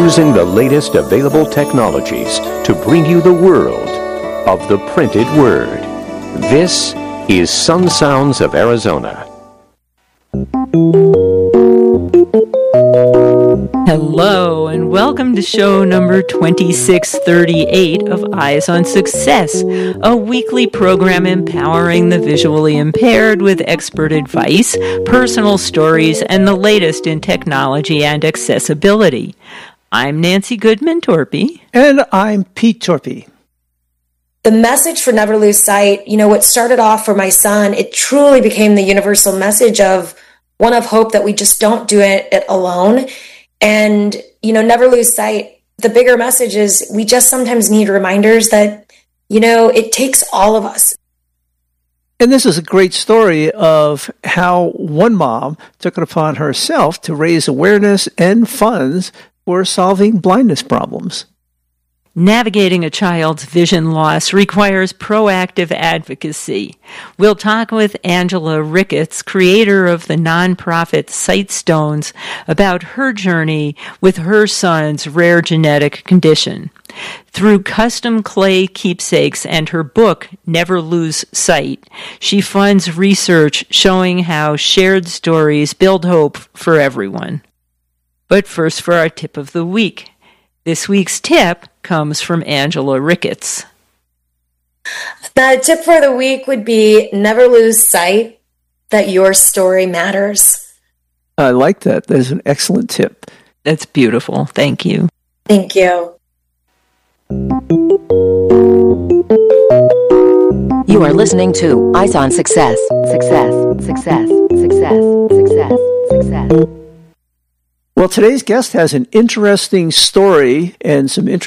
using the latest available technologies to bring you the world of the printed word. This is Sun Sounds of Arizona. Hello, and welcome to show number 2638 of Eyes on Success, a weekly program empowering the visually impaired with expert advice, personal stories, and the latest in technology and accessibility. I'm Nancy Goodman-Torpy. And I'm Pete Torpy. The message for Never Lose Sight, what started off for my son, it truly became the universal message of one of hope that we just don't do it alone. And, never lose sight. The bigger message is we just sometimes need reminders that, it takes all of us. And this is a great story of how one mom took it upon herself to raise awareness and funds for solving blindness problems. Navigating a child's vision loss requires proactive advocacy. We'll talk with Angela Ricketts, creator of the nonprofit Sightstones, about her journey with her son's rare genetic condition. Through custom clay keepsakes and her book, Never Lose Sight, she funds research showing how shared stories build hope for everyone. But first for our tip of the week. This week's tip comes from Angela Ricketts. The tip for the week would be never lose sight that your story matters. I like that. That's an excellent tip. That's beautiful. Thank you. Thank you. You are listening to Eyes on Success. Success, success, success, success, success. Well, today's guest has an interesting story and some interesting